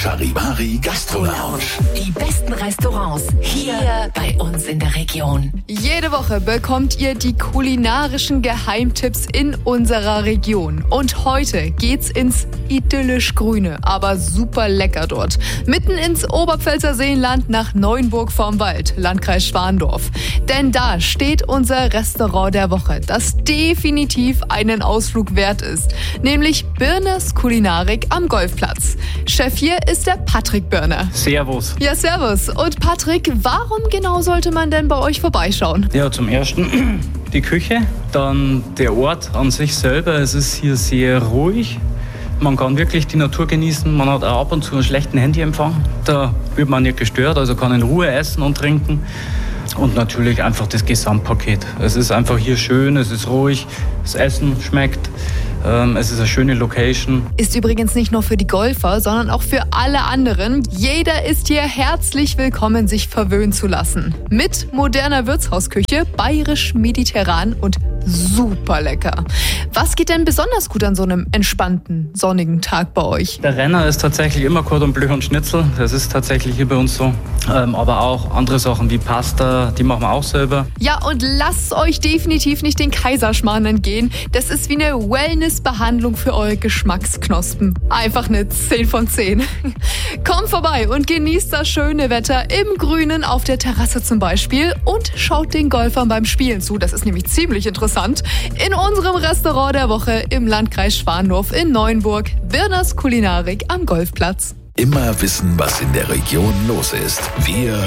Charivari Gastro Lounge. Die besten Restaurants hier bei uns in der Region. Jede Woche bekommt ihr die kulinarischen Geheimtipps in unserer Region. Und heute geht's ins idyllisch Grüne, aber super lecker dort. Mitten ins Oberpfälzer Seenland nach Neuenburg vorm Wald, Landkreis Schwandorf. Denn da steht unser Restaurant der Woche, das definitiv einen Ausflug wert ist. Nämlich Birners Kulinarik am Golfplatz. Chef hier ist der Patrick Birner. Servus. Ja, servus. Und Patrick, warum genau sollte man denn bei euch vorbeischauen? Ja, zum Ersten die Küche, dann der Ort an sich selber. Es ist hier sehr ruhig. Man kann wirklich die Natur genießen. Man hat auch ab und zu einen schlechten Handyempfang. Da wird man nicht gestört, also kann in Ruhe essen und trinken. Und natürlich einfach das Gesamtpaket. Es ist einfach hier schön, es ist ruhig, das Essen schmeckt. Es ist eine schöne Location. Ist übrigens nicht nur für die Golfer, sondern auch für alle anderen. Jeder ist hier herzlich willkommen, sich verwöhnen zu lassen. Mit moderner Wirtshausküche, bayerisch-mediterran und super lecker. Was geht denn besonders gut an so einem entspannten, sonnigen Tag bei euch? Der Renner ist tatsächlich immer Cordon Bleu und Schnitzel. Das ist tatsächlich hier bei uns so. Aber auch andere Sachen wie Pasta, die machen wir auch selber. Ja, und lasst euch definitiv nicht den Kaiserschmarrn entgehen. Das ist wie eine Wellness-Behandlung für eure Geschmacksknospen. Einfach eine 10 von 10. Kommt vorbei und genießt das schöne Wetter im Grünen auf der Terrasse zum Beispiel und schaut den Golfern beim Spielen zu. Das ist nämlich ziemlich interessant. In unserem Restaurant der Woche im Landkreis Schwandorf in Neuenburg. Birners Kulinarik am Golfplatz. Immer wissen, was in der Region los ist. Wir